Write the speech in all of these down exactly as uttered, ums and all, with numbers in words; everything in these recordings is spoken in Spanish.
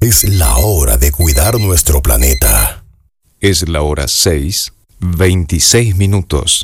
Es la hora de cuidar nuestro planeta. Es la hora seis, veintiséis minutos.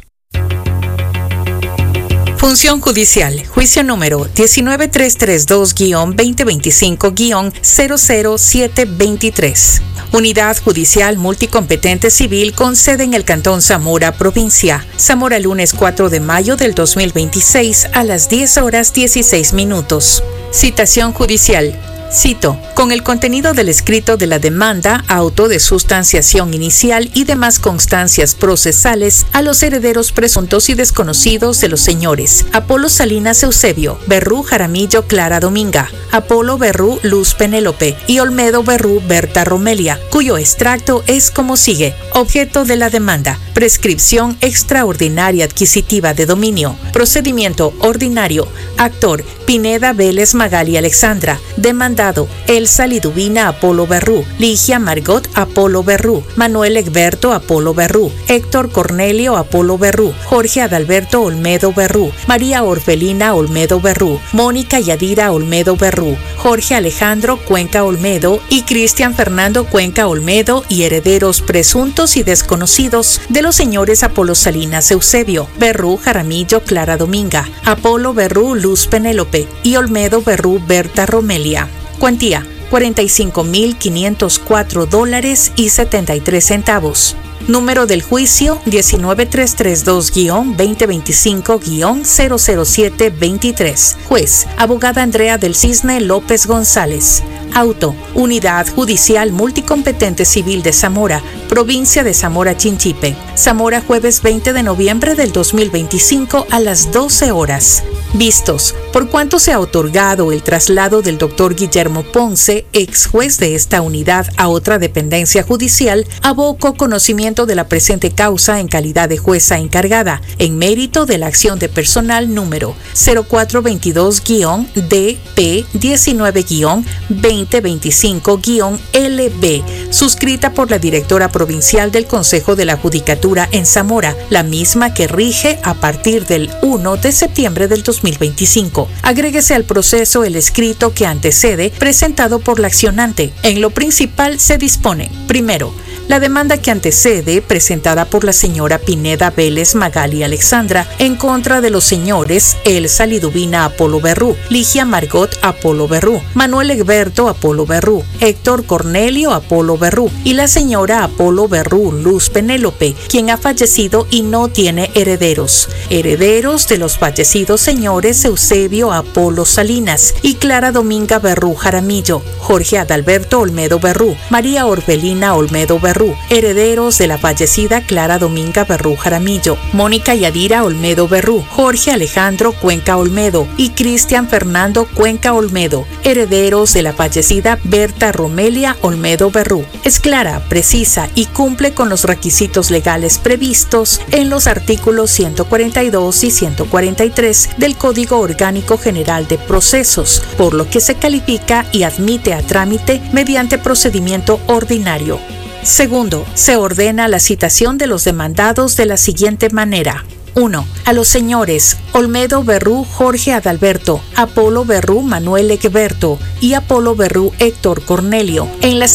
Función judicial. Juicio número diecinueve mil trescientos treinta y dos guion veinte veinticinco guion cero cero siete veintitrés. Unidad Judicial Multicompetente Civil con sede en el Cantón Zamora, provincia. Zamora, lunes cuatro de mayo del dos mil veintiséis a las diez horas dieciséis minutos. Citación judicial. Cito, con el contenido del escrito de la demanda, auto de sustanciación inicial y demás constancias procesales a los herederos presuntos y desconocidos de los señores Apolo Salinas Eusebio, Berrú Jaramillo Clara Dominga, Apolo Berrú Luz Penélope y Olmedo Berrú Berta Romelia, cuyo extracto es como sigue. Objeto de la demanda: prescripción extraordinaria adquisitiva de dominio. Procedimiento ordinario. Actor: Pineda Vélez Magali Alexandra. Demandado: Elsa Liduvina Apolo Berrú, Ligia Margot Apolo Berrú, Manuel Egberto Apolo Berrú, Héctor Cornelio Apolo Berrú, Jorge Adalberto Olmedo Berrú, María Orfelina Olmedo Berrú, Mónica Yadira Olmedo Berrú, Jorge Alejandro Cuenca Olmedo y Cristian Fernando Cuenca Olmedo y herederos presuntos y desconocidos de los señores Apolo Salinas Eusebio, Berrú Jaramillo Clara Dominga, Apolo Berrú Luz Penélope y Olmedo Berrú Berta Romelia. Cuantía: cuarenta y cinco mil quinientos cuatro dólares y setenta y tres centavos. Número del juicio: diecinueve mil trescientos treinta y dos guion veinte veinticinco guion cero cero siete veintitrés. Juez: abogada Andrea del Cisne López González. Auto: Unidad Judicial Multicompetente Civil de Zamora, provincia de Zamora Chinchipe. Zamora, jueves veinte de noviembre del dos mil veinticinco a las doce horas. Vistos: por cuanto se ha otorgado el traslado del doctor Guillermo Ponce, ex juez de esta unidad, a otra dependencia judicial, aboco conocimiento de la presente causa en calidad de jueza encargada, en mérito de la acción de personal número cero cuatro veintidós guion D P diecinueve guion veinte veinticinco guion L B, suscrita por la directora provincial del Consejo de la Judicatura en Zamora, la misma que rige a partir del primero de septiembre del dos mil veinticinco. Agréguese al proceso el escrito que antecede, presentado por la accionante. En lo principal se dispone: primero, la demanda que antecede, presentada por la señora Pineda Vélez Magali Alexandra en contra de los señores Elsa Liduvina Apolo Berrú, Ligia Margot Apolo Berrú, Manuel Egberto Apolo Berrú, Héctor Cornelio Apolo Berrú y la señora Apolo Berrú Luz Penélope, quien ha fallecido y no tiene herederos. Herederos de los fallecidos señores Eusebio Apolo Salinas y Clara Dominga Berrú Jaramillo, Jorge Adalberto Olmedo Berrú, María Orfelina Olmedo Berrú, herederos de la fallecida Clara Dominga Berrú Jaramillo, Mónica Yadira Olmedo Berrú, Jorge Alejandro Cuenca Olmedo y Cristian Fernando Cuenca Olmedo, herederos de la fallecida Berta Romelia Olmedo Berrú. Es clara, precisa y cumple con los requisitos legales previstos en los artículos ciento cuarenta y dos y ciento cuarenta y tres del Código Orgánico General de Procesos, por lo que se califica y admite a trámite mediante procedimiento ordinario. Segundo, se ordena la citación de los demandados de la siguiente manera. uno. A los señores Olmedo Berrú Jorge Adalberto, Apolo Berrú Manuel Egberto y Apolo Berrú Héctor Cornelio, en las